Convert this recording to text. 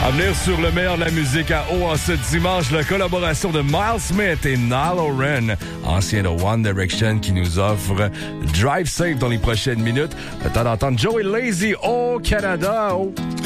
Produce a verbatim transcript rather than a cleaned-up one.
À venir sur le meilleur de la musique à eau en ce dimanche, la collaboration de Miles Smith et Niall Horan, ancien de One Direction, qui nous offre Drive Safe dans les prochaines minutes. Le temps d'entendre Joey Lazy au Canada. Oh.